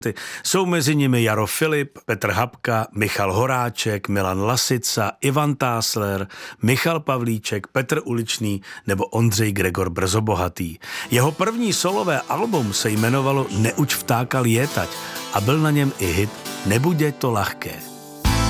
Jsou mezi nimi Jaro Filip, Petr Habka, Michal Horáček, Milan Lasica, Ivan Tásler, Michal Pavlíček, Petr Uličný nebo Ondřej Gregor Brzobohatý. Jeho první solové album se jmenovalo Neuč vtáka lietať a byl na něm i hit Nebude to ľahké.